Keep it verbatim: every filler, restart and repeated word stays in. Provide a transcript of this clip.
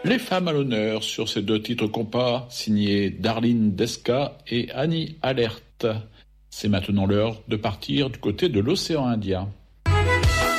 Les femmes à l'honneur sur ces deux titres compas, signés Darlene Desca et Annie Alert. C'est maintenant l'heure de partir du côté de l'océan Indien.